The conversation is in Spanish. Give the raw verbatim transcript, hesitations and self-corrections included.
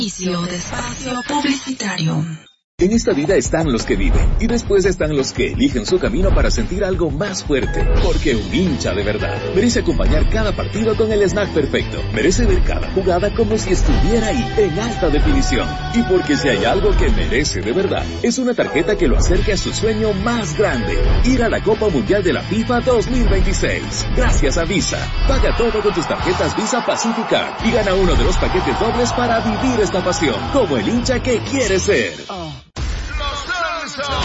Inicio de espacio publicitario. En esta vida están los que viven y después están los que eligen su camino para sentir algo más fuerte. Porque un hincha de verdad merece acompañar cada partido con el snack perfecto. Merece ver cada jugada como si estuviera ahí, en alta definición. Y porque si hay algo que merece de verdad, es una tarjeta que lo acerque a su sueño más grande. Ir a la Copa Mundial de la FIFA dos mil veintiséis. Gracias a Visa. Paga todo con tus tarjetas Visa Pacificar y gana uno de los paquetes dobles para vivir esta pasión, como el hincha que quiere ser.